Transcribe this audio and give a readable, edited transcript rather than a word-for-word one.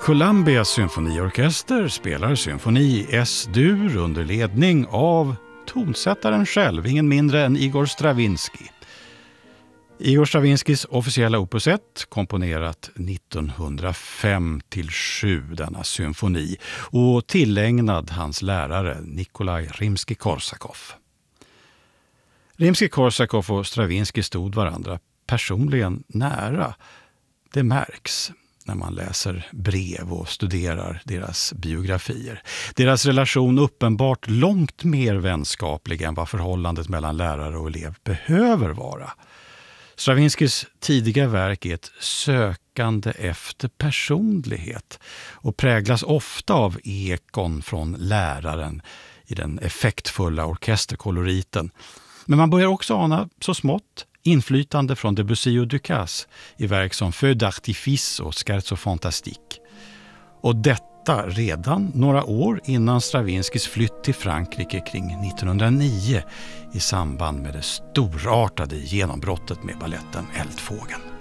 Columbia symfoniorkester spelar symfoni i S-dur under ledning av tonsättaren själv, ingen mindre än Igor Stravinsky. Igor Stravinskys officiella opus 1, komponerat 1905-7 denna symfoni och tillägnad hans lärare Nikolaj Rimsky-Korsakov. Rimsky-Korsakov och Stravinsky stod varandra personligen nära. Det märks när man läser brev och studerar deras biografier. Deras relation uppenbart långt mer vänskaplig än vad förhållandet mellan lärare och elev behöver vara. Stravinskys tidiga verk är ett sökande efter personlighet och präglas ofta av ekon från läraren i den effektfulla orkesterkoloriten. Men man börjar också ana så smått inflytande från Debussy och Ducasse i verk som Feu d'artifice och Scherzo fantastique. Och detta redan några år innan Stravinskys flytt till Frankrike kring 1909 i samband med det storartade genombrottet med balletten Eldfågeln.